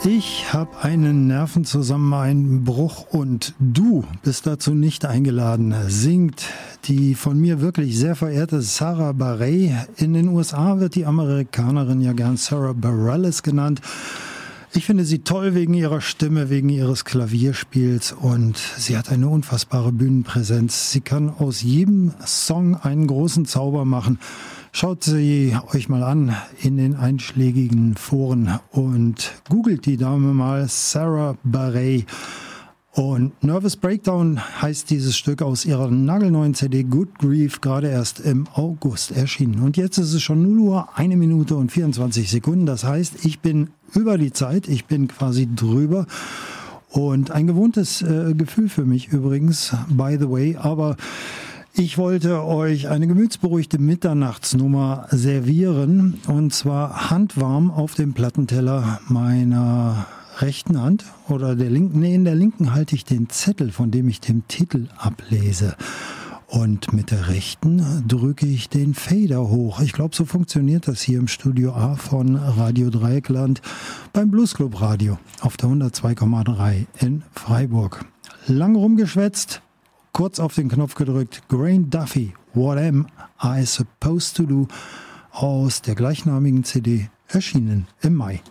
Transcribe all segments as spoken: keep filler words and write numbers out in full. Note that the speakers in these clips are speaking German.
Ich habe einen Nervenzusammenbruch und du bist dazu nicht eingeladen, singt die von mir wirklich sehr verehrte Sarah Bareilles. In den U S A wird die Amerikanerin ja gern Sarah Bareilles genannt. Ich finde sie toll wegen ihrer Stimme, wegen ihres Klavierspiels und sie hat eine unfassbare Bühnenpräsenz. Sie kann aus jedem Song einen großen Zauber machen. Schaut sie euch mal an in den einschlägigen Foren und googelt die Dame mal, Sarah Bareilles. Und Nervous Breakdown heißt dieses Stück aus ihrer nagelneuen C D Good Grief, gerade erst im August erschienen. Und jetzt ist es schon null Uhr, eine Minute und vierundzwanzig Sekunden. Das heißt, ich bin über die Zeit, ich bin quasi drüber. Und ein gewohntes äh, Gefühl für mich übrigens, by the way, aber ich wollte euch eine gemütsberuhigte Mitternachtsnummer servieren und zwar handwarm auf dem Plattenteller meiner rechten Hand oder der linken. Nee, in der linken halte ich den Zettel, von dem ich den Titel ablese. Und mit der rechten drücke ich den Fader hoch. Ich glaube, so funktioniert das hier im Studio A von Radio Dreieckland beim Bluesclub Radio auf der hundertzwei Komma drei in Freiburg. Lang rumgeschwätzt. Kurz auf den Knopf gedrückt, Grain Duffy, What Am I Supposed to Do, aus der gleichnamigen C D, erschienen im Mai.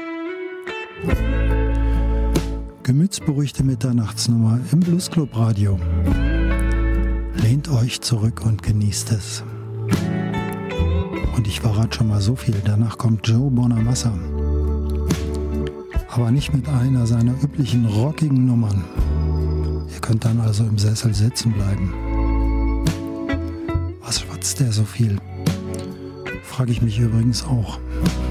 Gemütsberuhigte Mitternachtsnummer im Bluesclub Radio. Lehnt euch zurück und genießt es. Und ich verrate schon mal so viel, danach kommt Joe Bonamassa. Aber nicht mit einer seiner üblichen rockigen Nummern. Ihr könnt dann also im Sessel sitzen bleiben. Was schwatzt der so viel? Frage ich mich übrigens auch.